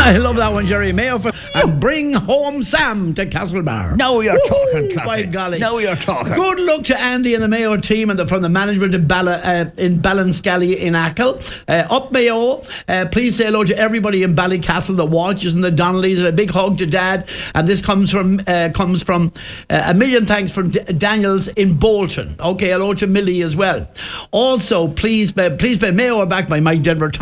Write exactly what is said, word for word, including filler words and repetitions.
I love that one, Jerry Mayo. For, and bring home Sam to Castlebar. Now you're Woo-hoo, talking, Claffy. by golly. Now you're talking. Good luck to Andy and the Mayo team and the, from the management in, Balla, uh, in Ballinscally in Achill. Uh, up Mayo, uh, please say hello to everybody in Ballycastle, the Walshes and the Donnellys, and a big hug to Dad. And this comes from uh, comes from uh, a million thanks from D- Daniels in Bolton. Okay, hello to Millie as well. Also, please, uh, please, Mayo are back by Mike Denver.